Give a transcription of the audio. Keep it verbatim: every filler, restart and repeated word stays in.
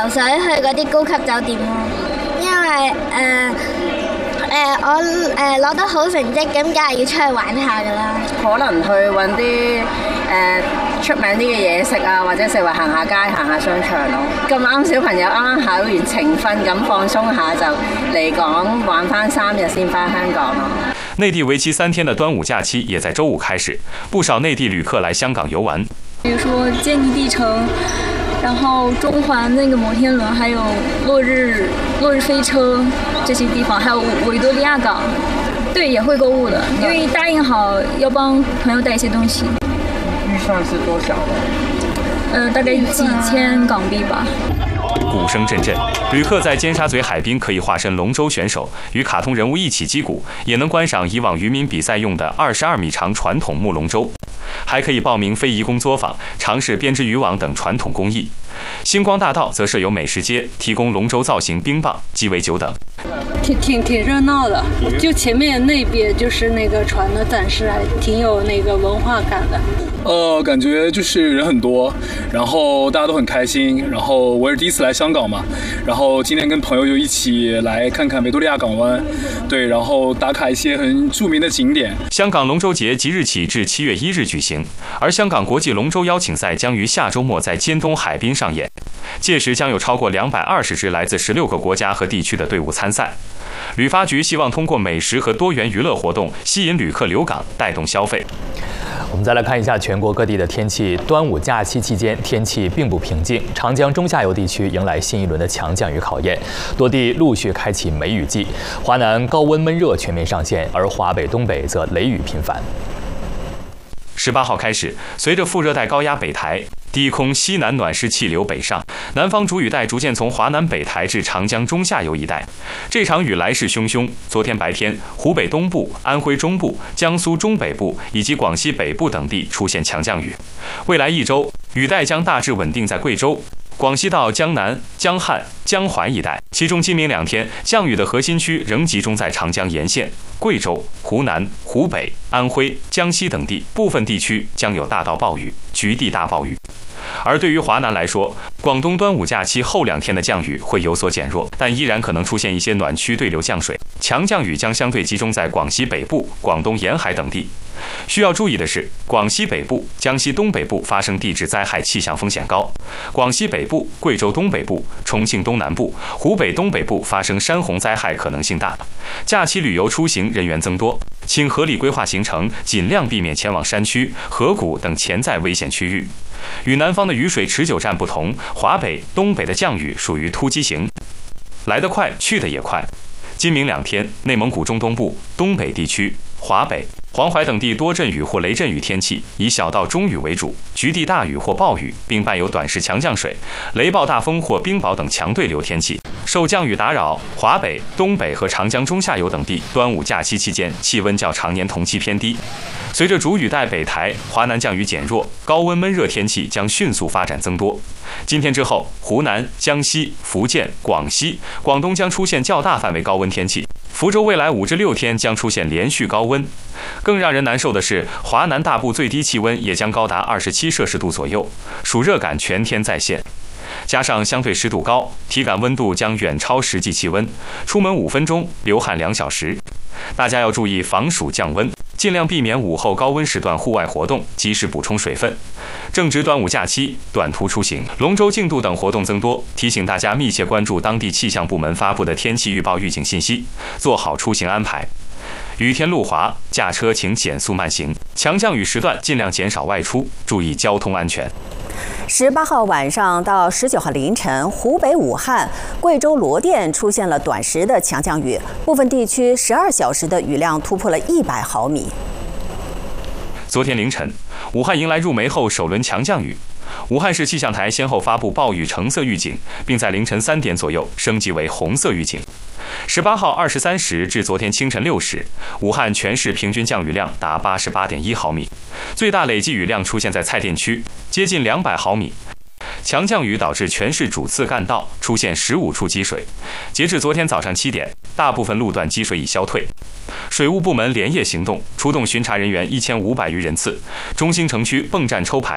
游水去嗰啲高級酒店咯，因為誒誒我誒攞得好成績，咁梗係要出去玩下噶啦。 可能去揾啲誒出名啲嘅嘢食啊，或者四圍行下街、行下商場咯。咁啱小朋友啱啱考完呈分，咁放鬆下就嚟港玩翻三日先翻香港咯。 内地为期三天的端午假期也在周五开始，不少内地旅客来香港游玩。 比如说坚尼地城，然后中环那个摩天轮，还有落日落日飞车这些地方，还有维多利亚港。对，也会购物的，因为答应好要帮朋友带一些东西。 预算是多少？ 呃，大概几千港币吧。 鼓声阵阵，旅客在尖沙咀海滨可以化身龙舟选手，与卡通人物一起击鼓，也能观赏以往渔民比赛用的二十二米长传统木龙舟，还可以报名非遗工作坊，尝试编织渔网等传统工艺。星光大道则设有美食街，提供龙舟造型、冰棒、鸡尾酒等。 挺挺挺热闹的，就前面那边就是那个船的展示，还挺有那个文化感的。 呃，感觉就是人很多，然后大家都很开心。然后我是第一次来香港嘛，然后今天跟朋友就一起来看看维多利亚港湾，对，然后打卡一些很著名的景点。 香港龙舟节即日起至七月一日举行，而香港国际龙舟邀请赛将于下周末在尖东海滨上演，届时将有超过两百二十支来自十六个国家和地区的队伍参赛。旅发局希望通过美食和多元娱乐活动吸引旅客留港，带动消费。 我们再来看一下全国各地的天气。端午假期期间，天气并不平静，长江中下游地区迎来新一轮的强降雨考验，多地陆续开启梅雨季。华南高温闷热全面上线，而华北、东北则雷雨频繁。十八号开始，随着副热带高压北抬，低空西南暖湿气流北上，南方主雨带逐渐从华南北抬至长江中下游一带。这场雨来势汹汹。昨天白天，湖北东部、安徽中部、江苏中北部以及广西北部等地出现强降雨。未来一周，雨带将大致稳定在贵州、广西到江南、江汉、江淮一带，其中今明两天降雨的核心区仍集中在长江沿线，贵州、湖南、湖北、安徽、江西等地，部分地区将有大到暴雨、局地大暴雨。而对于华南来说，广东端午假期后两天的降雨会有所减弱，但依然可能出现一些暖区对流降水，强降雨将相对集中在广西北部、广东沿海等地。需要注意的是，广西北部、江西东北部发生地质灾害气象风险高；广西北部、贵州东北部、重庆东南部、湖北东北部发生山洪灾害可能性大。假期旅游出行人员增多，请合理规划行程，尽量避免前往山区、河谷等潜在危险区域。与南方的雨水持久战不同，华北、东北的降雨属于突击型，来得快，去得也快。今明两天，内蒙古中东部、东北地区、华北、黄淮等地多阵雨或雷阵雨天气，以小到中雨为主，局地大雨或暴雨，并伴有短时强降水、雷暴大风或冰雹等强对流天气。受降雨打扰，华北、东北和长江中下游等地端午假期期间气温较常年同期偏低。随着主雨带北抬，华南降雨减弱，高温闷热天气将迅速发展增多。今天之后，湖南、江西、福建、广西、广东将出现较大范围高温天气。福州未来五至六天将出现连续高温。更让人难受的是，华南大部最低气温也将高达二十七摄氏度左右，暑热感全天再现。加上相对湿度高，体感温度将远超实际气温，出门五分钟，流汗两小时。大家要注意防暑降温，尽量避免午后高温时段户外活动，及时补充水分。正值端午假期，短途出行、龙舟竞渡等活动增多，提醒大家密切关注当地气象部门发布的天气预报预警信息，做好出行安排。雨天路滑，驾车请减速慢行，强降雨时段尽量减少外出，注意交通安全。 十八号晚上到十九号凌晨，湖北武汉、贵州罗店出现了短时的强降雨，部分地区十二小时的雨量突破了一百毫米。 昨天凌晨，武汉迎来入梅后首轮强降雨。武汉市气象台先后发布暴雨橙色预警，并在凌晨三点左右升级为红色预警。十八号二十三时至昨天清晨六时，武汉全市平均降雨量达八十八点一毫米，最大累计雨量出现在蔡甸区，接近两百毫米。强降雨导致全市主次干道出现十五处积水，截至昨天早上七点，大部分路段积水已消退。水务部门连夜行动，出动巡查人员一千五百余人次，中心城区泵站抽排。